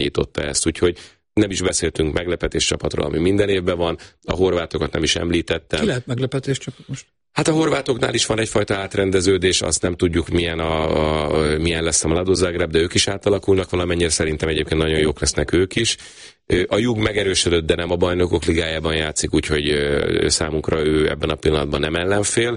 bizonyította ezt, úgyhogy nem is beszéltünk meglepetés csapatról, ami minden évben van, a horvátokat nem is említettem. Ki lehet meglepetés csapat most? Hát a horvátoknál is van egyfajta átrendeződés, azt nem tudjuk milyen lesz a Mladó Zágráb, de ők is átalakulnak valamennyire, szerintem egyébként nagyon jók lesznek ők is. A Jug megerősödött, de nem a Bajnokok Ligájában játszik, úgyhogy számunkra ő ebben a pillanatban nem ellenfél.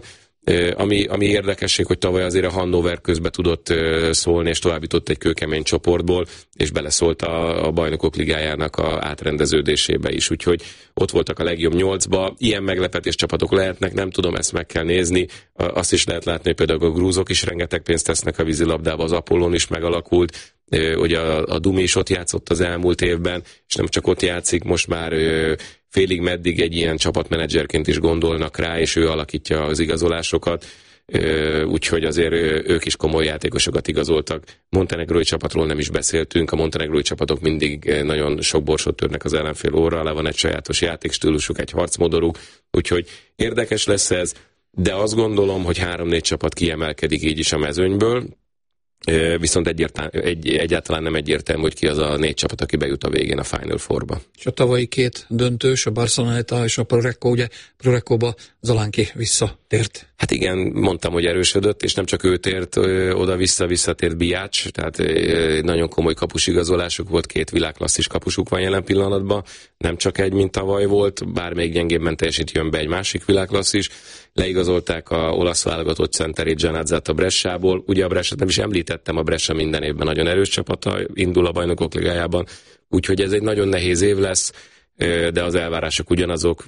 Ami érdekesség, hogy tavaly azért a Hannover közbe tudott szólni, és továbbított egy kőkemény csoportból, és beleszólt a Bajnokok Ligájának a átrendeződésébe is, úgyhogy ott voltak a legjobb 8-ba. Ilyen meglepetés csapatok lehetnek, nem tudom, ezt meg kell nézni. Azt is lehet látni, hogy például a grúzok is rengeteg pénzt tesznek a vízilabdába, az Apollon is megalakult, ugye a Dumi is ott játszott az elmúlt évben, és nem csak ott játszik, most már félig meddig egy ilyen csapatmenedzserként is gondolnak rá, és ő alakítja az igazolásokat, úgyhogy azért ők is komoly játékosokat igazoltak. Montenegrói csapatról nem is beszéltünk, a montenegrói csapatok mindig nagyon sok borsot törnek az ellenfél óra alá, van egy sajátos játékstílusuk, egy harcmodoruk, úgyhogy érdekes lesz ez, de azt gondolom, hogy 3-4 csapat kiemelkedik így is a mezőnyből, viszont egyáltalán nem egyértelmű, hogy ki az a 4 csapat, aki bejut a végén a Final Four-ba. És a tavalyi 2 döntős, a Barceloneta és a Prorecco, ugye Proreccoba Zalánki visszatért. Hát igen, mondtam, hogy erősödött, és nem csak ő tért oda-vissza, visszatért Biács, tehát nagyon komoly kapusigazolásuk volt, 2 világklasszis kapusuk van jelen pillanatban, nem csak egy, mint tavaly volt, bár még gyengébben teljesítjön be egy másik világklasszis. Leigazolták a olasz válogatott centerét Giannazzát a Bressából. Ugye a Bressát nem is említettem, a Brescia minden évben nagyon erős csapata, indul a Bajnokok Ligájában, úgyhogy ez egy nagyon nehéz év lesz, de az elvárások ugyanazok,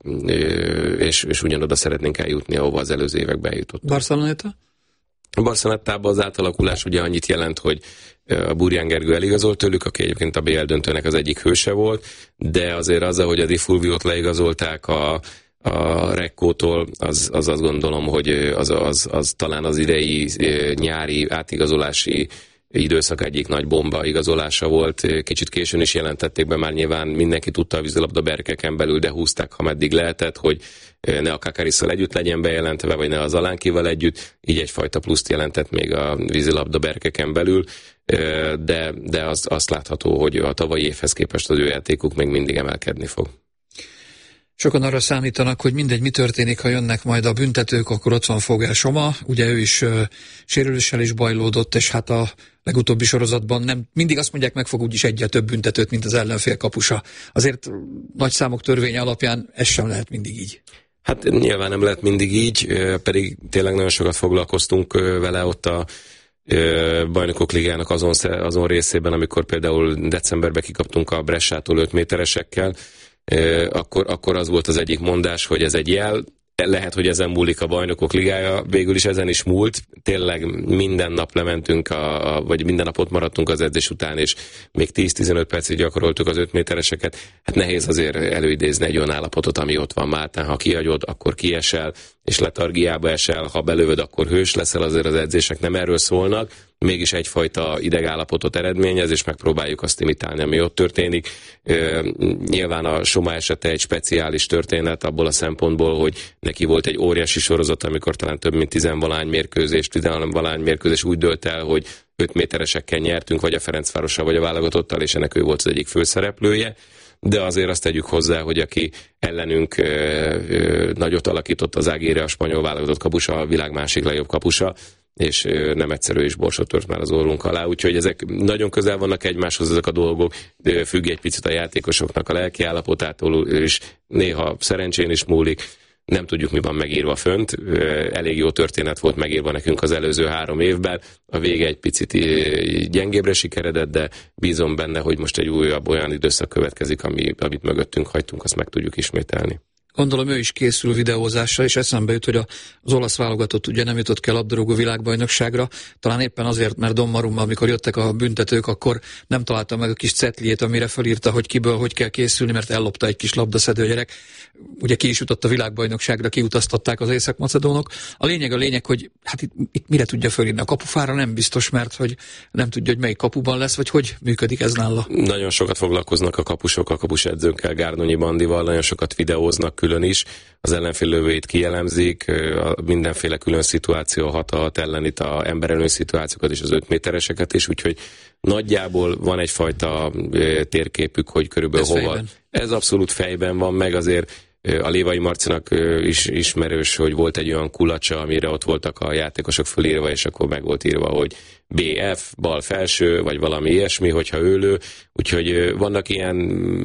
és ugyanoda szeretnénk eljutni, ahova az előző években eljutottunk. Barceloneta? A Barcelonetában az átalakulás ugye annyit jelent, hogy a Burján Gergő eligazolt tőlük, aki egyébként a BL döntőnek az egyik hőse volt, de azért az, hogy a Di Fulviót leigazolták a Rekkótól, az azt gondolom, hogy az talán az idei nyári átigazolási időszak egyik nagy bomba igazolása volt. Kicsit későn is jelentették be, már nyilván mindenki tudta a vízilabda berkeken belül, de húzták, ha meddig lehetett, hogy ne a Kakarisszal együtt legyen bejelentve, vagy ne az Alánkival együtt, így egyfajta pluszt jelentett még a vízilabda berkeken belül, de azt látható, hogy a tavalyi évhez képest az ő játékuk még mindig emelkedni fog. Sokan arra számítanak, hogy mindegy, mi történik, ha jönnek majd a büntetők, akkor ott van Fogel Soma, ugye ő is sérüléssel is bajlódott, és hát a legutóbbi sorozatban nem mindig azt mondják, meg fog úgyis egyre több büntetőt, mint az ellenfél kapusa. Azért nagy számok törvénye alapján ez sem lehet mindig így. Hát nyilván nem lehet mindig így, pedig tényleg nagyon sokat foglalkoztunk vele ott a Bajnokok Ligájának azon részében, amikor például decemberben kikaptunk a Bressától 5 méteresekkel, akkor az volt az egyik mondás, hogy ez egy jel, lehet, hogy ezen múlik a Bajnokok Ligája, végül is ezen is múlt, tényleg minden nap lementünk, vagy minden nap ott maradtunk az edzés után, és még 10-15 percig gyakoroltuk az 5 métereseket, hát nehéz azért előidézni egy olyan állapotot, ami ott van Máltán, ha kihagyod, akkor kiesel, és letargiába esel, ha belövöd, akkor hős leszel, azért az edzések nem erről szólnak, mégis egyfajta idegállapotot eredményez, és megpróbáljuk azt imitálni, ami ott történik. Nyilván a Soma esete egy speciális történet abból a szempontból, hogy neki volt egy óriási sorozat, amikor talán több mint 10-valány mérkőzés úgy dőlt el, hogy 5 méteresekkel nyertünk, vagy a Ferencvárossal, vagy a válogatottal, és ennek ő volt az egyik főszereplője. De azért azt tegyük hozzá, hogy aki ellenünk nagyot alakított, az Ágére, a spanyol válogatott kapusa, a világ másik legjobb kapusa, és nem egyszerű is borsot tört már az orrunk alá, úgyhogy ezek nagyon közel vannak egymáshoz ezek a dolgok, függ egy picit a játékosoknak a lelki állapotától, és néha szerencsén is múlik, nem tudjuk, mi van megírva fönt, elég jó történet volt megírva nekünk az előző 3 évben, a vége egy picit gyengébbre sikeredett, de bízom benne, hogy most egy újabb olyan időszak következik, amit mögöttünk hagytunk, azt meg tudjuk ismételni. Gondolom ő is készül videózásra, és eszembe jut, hogy az olasz válogatott ugye nem jutott ki a labdarúgó világbajnokságra, talán éppen azért, mert Donnarumma, amikor jöttek a büntetők, akkor nem találta meg a kis cetliét, amire felírta, hogy kiből hogy kell készülni, mert ellopta egy kis labdaszedő gyerek. Ugye ki is jutott a világbajnokságra, kiutasztották az észak-macedónok. A lényeg, hogy hát itt mire tudja fölírni. A kapufára nem biztos, mert hogy nem tudja, hogy melyik kapuban lesz, vagy hogy működik ez nála. Nagyon sokat foglalkoznak a kapusok, a kapusedzőkkel, Gárdonyi Bandival, nagyon sokat videóznak, külön is, az ellenfél lövőit kielemzik, mindenféle külön szituáció hathat ellen, itt a emberelő szituációkat és az 5 métereseket is, úgyhogy nagyjából van egyfajta térképük, hogy körülbelül hova. Fejben. Ez abszolút fejben van, meg azért a Lévai Marcinak is ismerős, hogy volt egy olyan kulacsa, amire ott voltak a játékosok fölírva, és akkor meg volt írva, hogy BF, bal felső, vagy valami ilyesmi, hogyha ő lő. Úgyhogy vannak ilyen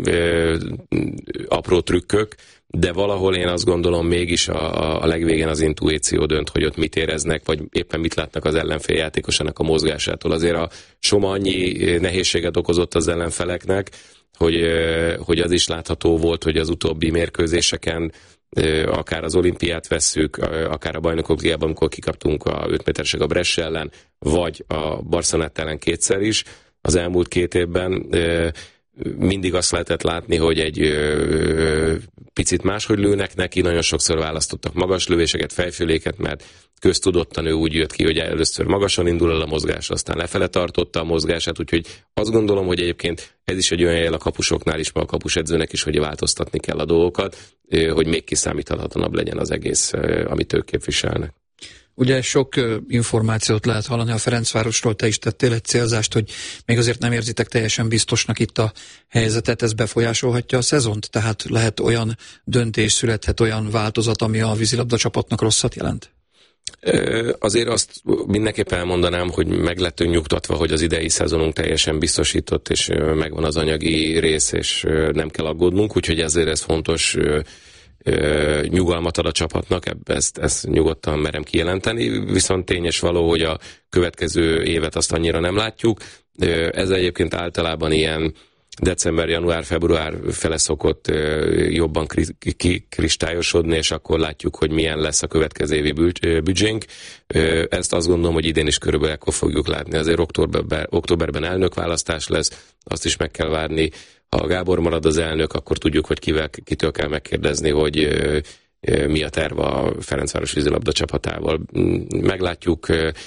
apró trükkök, de valahol én azt gondolom mégis a legvégén az intuíció dönt, hogy ott mit éreznek, vagy éppen mit látnak az ellenfél játékosának a mozgásától. Azért a Soma annyi nehézséget okozott az ellenfeleknek, hogy az is látható volt, hogy az utóbbi mérkőzéseken, akár az olimpiát vesszük, akár a Bajnokok Ligában, amikor kikaptunk a 5 méteresek a Brescia ellen, vagy a Barcelonát ellen kétszer is az elmúlt 2 évben, mindig azt lehetett látni, hogy egy picit máshogy lőnek neki, nagyon sokszor választottak magas lövéseket, fejföléket, mert köztudottan ő úgy jött ki, hogy először magasan indul el a mozgás, aztán lefele tartotta a mozgását, úgyhogy azt gondolom, hogy egyébként ez is egy olyan jel a kapusoknál is, meg a kapusedzőnek is, hogy változtatni kell a dolgokat, hogy még kiszámíthatatlanabb legyen az egész, amit ők képviselnek. Ugye sok információt lehet hallani a Ferencvárosról, te is tettél egy célzást, hogy még azért nem érzitek teljesen biztosnak itt a helyzetet, ez befolyásolhatja a szezont? Tehát lehet olyan döntés, születhet olyan változat, ami a vízilabda csapatnak rosszat jelent? Azért azt mindenképpen elmondanám, hogy meg lettünk nyugtatva, hogy az idei szezonunk teljesen biztosított, és megvan az anyagi rész, és nem kell aggódnunk, úgyhogy ezért ez fontos nyugalmat ad a csapatnak, ezt nyugodtan merem kijelenteni, viszont tényes való, hogy a következő évet azt annyira nem látjuk. Ez egyébként általában ilyen december, január, február fele szokott jobban kikristályosodni, és akkor látjuk, hogy milyen lesz a következő évi büdzsénk. Ezt azt gondolom, hogy idén is körülbelül ekkor fogjuk látni. Azért októberben elnökválasztás lesz, azt is meg kell várni. Ha Gábor marad az elnök, akkor tudjuk, hogy kitől kell megkérdezni, hogy mi a terv a Ferencváros vízilabda csapatával. Meglátjuk,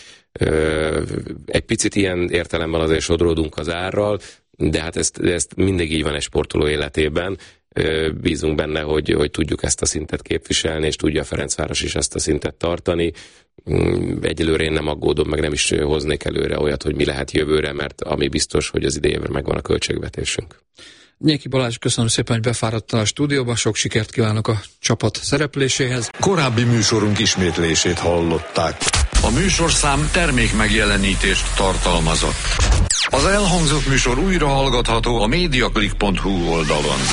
egy picit ilyen értelemben azért sodródunk az árral, de hát ezt mindig így van egy sportoló életében. Bízunk benne, hogy tudjuk ezt a szintet képviselni, és tudja a Ferencváros is ezt a szintet tartani. Egyelőre én nem aggódom, meg nem is hoznék előre olyat, hogy mi lehet jövőre, mert ami biztos, hogy az idejében megvan a költségvetésünk. Nyéki Balázs, köszönöm szépen, hogy befáradtál a stúdióba, sok sikert kívánok a csapat szerepléséhez. Korábbi műsorunk ismétlését hallották. A műsorszám termék megjelenítést tartalmazott. Az elhangzott műsor újra hallgatható a mediaclick.hu oldalon.